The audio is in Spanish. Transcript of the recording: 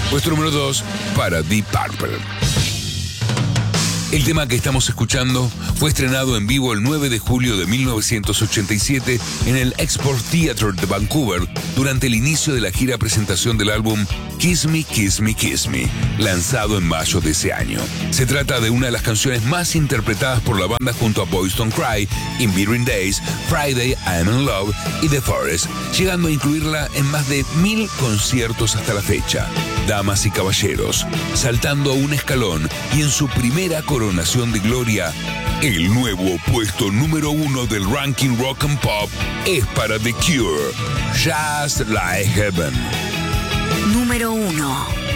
Puesto número 2 para Deep Purple. El tema que estamos escuchando fue estrenado en vivo el 9 de julio de 1987 en el Export Theatre de Vancouver durante el inicio de la gira presentación del álbum Kiss Me, Kiss Me, Kiss Me, lanzado en mayo de ese año. Se trata de una de las canciones más interpretadas por la banda junto a Boys Don't Cry, In Between Days, Friday, I'm in Love y The Forest, llegando a incluirla en más de 1000 conciertos hasta la fecha. Damas y caballeros, saltando a un escalón y en su primera coronación de gloria, el nuevo puesto número 1 del ranking Rock and Pop es para The Cure, Just Like Heaven. Número 1.